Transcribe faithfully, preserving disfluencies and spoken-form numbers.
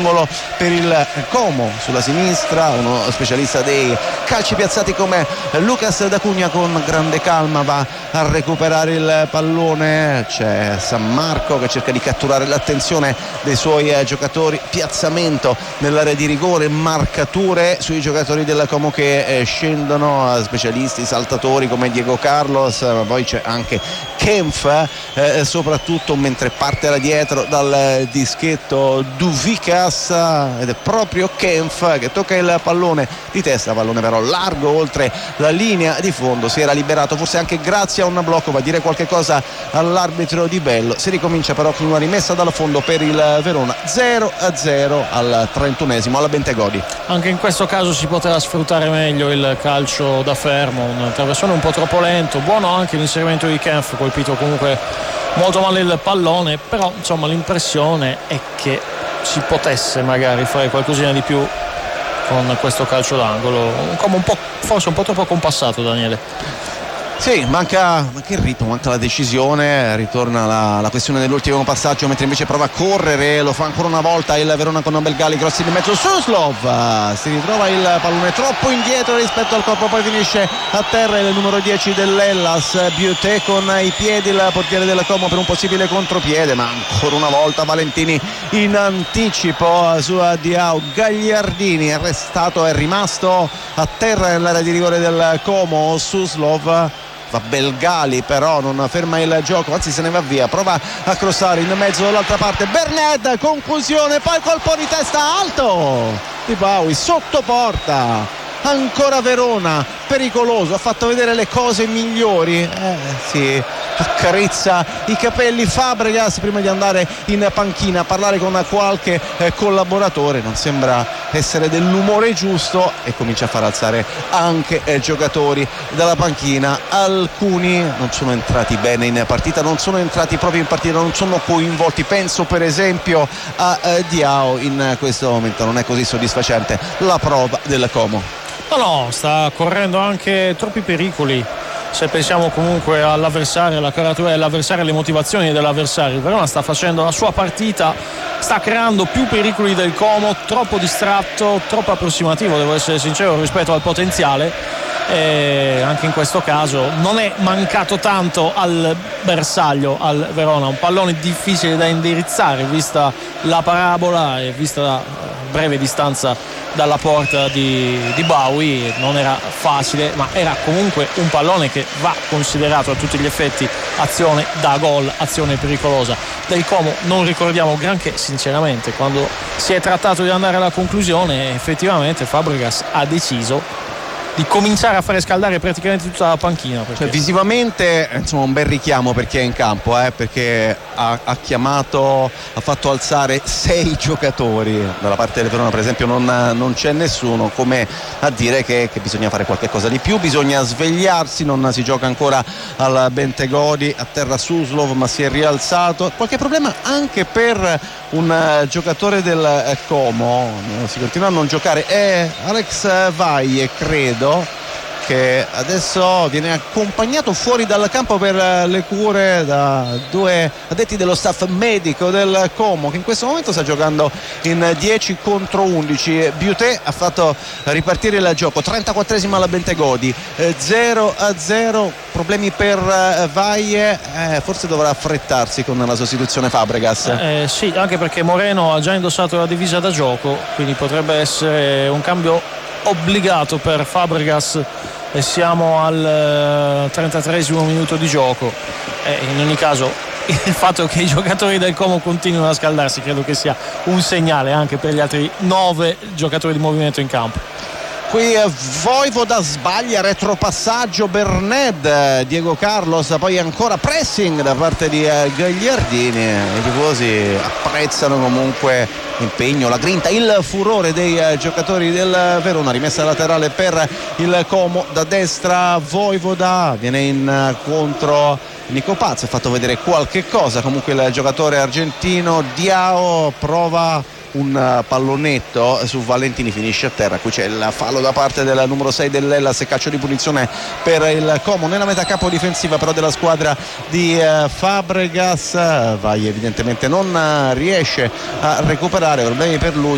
singolo per il Como. Sulla sinistra uno specialista dei calci piazzati come Lucas D'Acunha con grande calma va a recuperare il pallone. C'è San Marco che cerca di catturare l'attenzione dei suoi giocatori, piazzamento nell'area di rigore, marcature sui giocatori del Como che eh, scendono, specialisti saltatori come Diego Carlos, ma poi c'è anche Kempf eh, soprattutto, mentre parte da dietro dal dischetto Duvicas ed è proprio Kempf che tocca il pallone di testa, pallone però largo oltre la linea di fondo. Si era liberato forse anche grazie a un blocco, va a dire qualche cosa all'arbitro Di Bello. Si ricomincia però con una rimessa dal fondo per il Verona, zero a zero al trentunesimo alla Bentegodi. Anche in questo caso si poteva sfruttare meglio il calcio da fermo, un traversone un po' troppo lento, buono anche l'inserimento di Kempf, colpito comunque molto male il pallone, però insomma l'impressione è che si potesse magari fare qualcosina di più con questo calcio d'angolo, come un po', forse un po' troppo compassato, Daniele. Sì, manca, manca il ritmo, manca la decisione, ritorna la, la questione dell'ultimo passaggio, mentre invece prova a correre, lo fa ancora una volta il Verona con Belgali, crossi di mezzo, Suslov si ritrova il pallone troppo indietro rispetto al corpo, poi finisce a terra il numero dieci dell'Hellas, Bioté con i piedi il portiere del Como per un possibile contropiede, ma ancora una volta Valentini in anticipo su Diao. Gagliardini è restato, è rimasto a terra nell'area di rigore del Como. Suslov va Belgali, però non ferma il gioco, anzi se ne va via, prova a crossare in mezzo dall'altra parte Berned, conclusione, poi colpo di testa alto di Baui sotto porta, ancora Verona, pericoloso, ha fatto vedere le cose migliori, eh sì, accarezza i capelli Fabregas prima di andare in panchina a parlare con qualche eh, collaboratore, non sembra essere dell'umore giusto e comincia a far alzare anche eh, giocatori dalla panchina. Alcuni non sono entrati bene in partita, non sono entrati proprio in partita, non sono coinvolti, penso per esempio a eh, Diao. In questo momento non è così soddisfacente la prova del Como. No, no, sta correndo anche troppi pericoli. Se pensiamo comunque all'avversario, alla caratura dell'avversario, alle motivazioni dell'avversario, il Verona sta facendo la sua partita, sta creando più pericoli del Como, troppo distratto, troppo approssimativo, devo essere sincero, rispetto al potenziale. E anche in questo caso non è mancato tanto al bersaglio, al Verona, un pallone difficile da indirizzare vista la parabola e vista la breve distanza dalla porta di, di Baui, non era facile, ma era comunque un pallone che va considerato a tutti gli effetti azione da gol, azione pericolosa del Como. Non ricordiamo granché sinceramente quando si è trattato di andare alla conclusione. Effettivamente Fabregas ha deciso di cominciare a fare scaldare praticamente tutta la panchina, perché... cioè, visivamente insomma un bel richiamo per chi è in campo, eh, perché ha, ha chiamato, ha fatto alzare sei giocatori dalla parte del Verona, per esempio non, non c'è nessuno, come a dire che, che bisogna fare qualche cosa di più, bisogna svegliarsi, non si gioca ancora al Bentegodi, a terra Suslov ma si è rialzato, qualche problema anche per un giocatore del Como, si continua a non giocare, è Alex Valle, credo, che adesso viene accompagnato fuori dal campo per le cure da due addetti dello staff medico del Como, che in questo momento sta giocando in dieci contro undici. Bioté ha fatto ripartire il gioco, trentaquattresima alla Bentegodi, zero a zero, problemi per Valle, eh, forse dovrà affrettarsi con la sostituzione Fabregas. Eh, sì, anche perché Moreno ha già indossato la divisa da gioco, quindi potrebbe essere un cambio obbligato per Fabregas e siamo al trentatreesimo minuto di gioco. E in ogni caso il fatto che i giocatori del Como continuino a scaldarsi credo che sia un segnale anche per gli altri nove giocatori di movimento in campo. Qui Vojvoda sbaglia, retropassaggio Berned, Diego Carlos, poi ancora pressing da parte di Gagliardini. I tifosi apprezzano comunque l'impegno, la grinta, il furore dei giocatori del Verona. Rimessa laterale per il Como da destra, Vojvoda viene in contro Nico Paz, ha fatto vedere qualche cosa comunque il giocatore argentino. Diao prova un pallonetto su Valentini, finisce a terra. Qui c'è il fallo da parte del numero sei dell'Hellas, calcio di punizione per il Como nella metà campo difensiva però della squadra di Fabregas. Vai evidentemente non riesce a recuperare, problemi per lui